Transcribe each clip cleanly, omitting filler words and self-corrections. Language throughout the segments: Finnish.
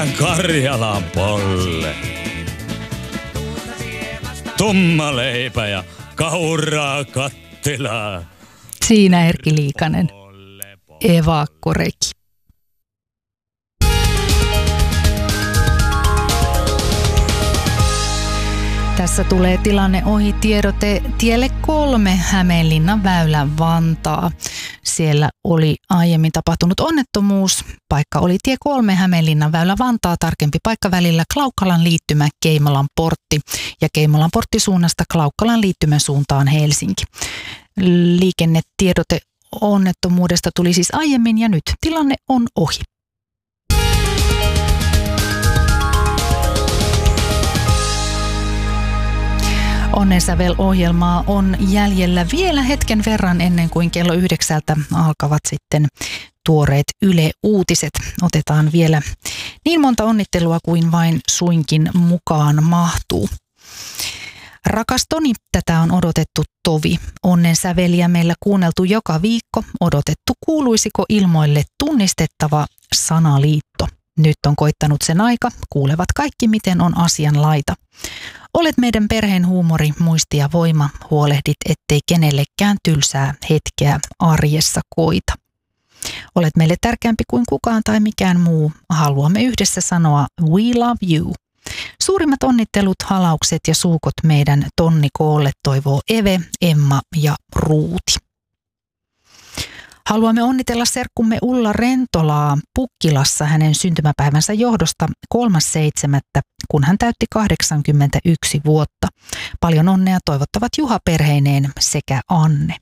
Karjalan polle. Tumma leipä ja kauraa kattilaa. Siinä Erkki Liikanen, evakkoreki. Tässä tulee tilanne ohi tiedote tielle 3 Hämeenlinnan väylä Vantaa. Siellä oli aiemmin tapahtunut onnettomuus. Paikka oli tie 3 Hämeenlinnan väylä Vantaa, tarkempi paikka välillä Klaukkalan liittymä Keimolan portti ja Keimolan porttisuunnasta Klaukkalan liittymän suuntaan Helsinki. Liikennetiedote onnettomuudesta tuli siis aiemmin ja nyt tilanne on ohi. Onnensävel-ohjelmaa on jäljellä vielä hetken verran ennen kuin kello 9 alkavat sitten tuoreet Yle-uutiset. Otetaan vielä niin monta onnittelua kuin vain suinkin mukaan mahtuu. Rakas Toni, tätä on odotettu tovi. Onnensäveliä meillä kuunneltu joka viikko. Odotettu kuuluisiko ilmoille tunnistettava sanaliitto. Nyt on koittanut sen aika. Kuulevat kaikki, miten on asian laita. Olet meidän perheen huumori, muisti ja voima. Huolehdit, ettei kenellekään tylsää hetkeä arjessa koita. Olet meille tärkeämpi kuin kukaan tai mikään muu. Haluamme yhdessä sanoa we love you. Suurimmat onnittelut, halaukset ja suukot meidän Tonni Koolle toivoo Eve, Emma ja Ruuti. Haluamme onnitella serkkumme Ulla Rentolaa Pukkilassa hänen syntymäpäivänsä johdosta 3.7., kun hän täytti 81 vuotta. Paljon onnea toivottavat Juha perheineen sekä Anne.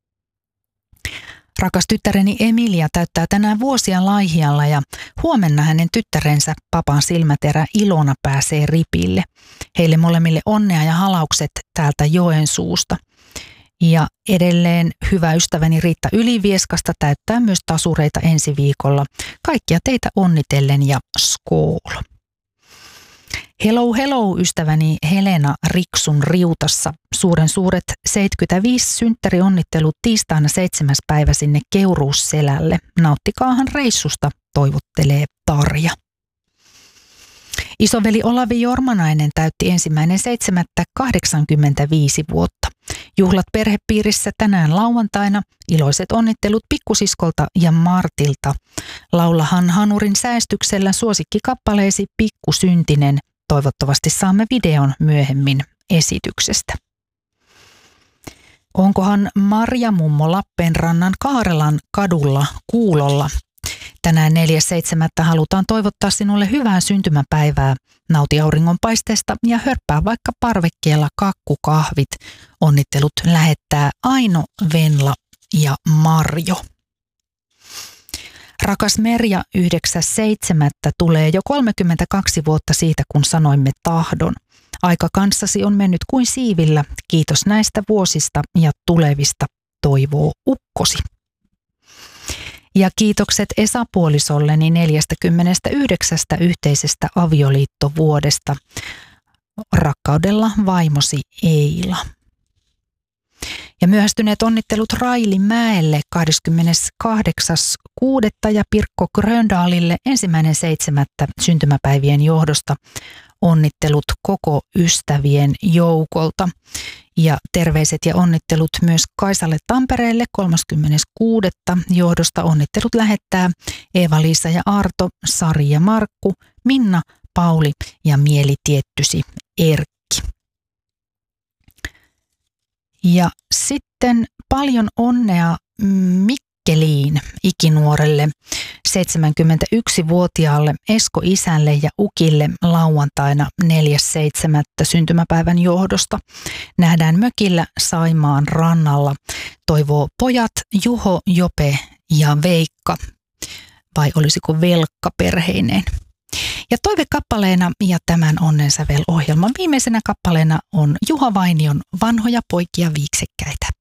Rakas tyttäreni Emilia täyttää tänään vuosia Laihialla ja huomenna hänen tyttärensä Papan silmäterä Ilona pääsee ripille. Heille molemmille onnea ja halaukset täältä Joensuusta. Ja edelleen hyvä ystäväni Riitta Ylivieskasta täyttää myös tasureita ensi viikolla. Kaikkia teitä onnitellen ja skool. Hello hello ystäväni Helena Riksun Riutassa. Suuret 75 synttärionnittelut tiistaina 7. päivä sinne Keuruusselälle. Nauttikaahan reissusta, toivottelee Tarja. Isoveli Olavi Jormanainen täytti 1.7. 85 vuotta. Juhlat perhepiirissä tänään lauantaina. Iloiset onnittelut pikkusiskolta ja Martilta. Laulahan Hanurin säestyksellä suosikkikappaleesi Pikkusyntinen. Toivottavasti saamme videon myöhemmin esityksestä. Onkohan Marja mummo Lappeenrannan Kaarelan kadulla Kuulolla? Tänään 4.7. halutaan toivottaa sinulle hyvää syntymäpäivää. Nauti auringonpaisteesta ja hörppää vaikka parvekkeella kakkukahvit. Onnittelut lähettää Aino, Venla ja Marjo. Rakas Merja, 9.7. tulee jo 32 vuotta siitä, kun sanoimme tahdon. Aika kanssasi on mennyt kuin siivillä. Kiitos näistä vuosista ja tulevista, toivoo ukkosi. Ja kiitokset Esa-puolisolleni 49 yhteisestä avioliittovuodesta. Rakkaudella vaimosi Eila. Ja myöhästyneet onnittelut Raili Mäelle 28.6. ja Pirkko Gröndalille 1.7. syntymäpäivien johdosta. Onnittelut koko ystävien joukolta. Ja terveiset ja onnittelut myös Kaisalle Tampereelle 36. johdosta. Onnittelut lähettää Eeva-Liisa ja Arto, Sari ja Markku, Minna, Pauli ja mielitiettysi Erkki. Ja sitten paljon onnea Mikkeliin ikinuorelle 71-vuotiaalle Esko isälle ja ukille lauantaina 4.7. syntymäpäivän johdosta. Nähdään mökillä Saimaan rannalla. Toivoo pojat Juho, Jope ja Veikka. Vai olisiko Velkka perheineen? Ja toivekappaleena ja tämän Onnensävel-ohjelman viimeisenä kappaleena on Juha Vainion Vanhoja poikia viiksekkäitä.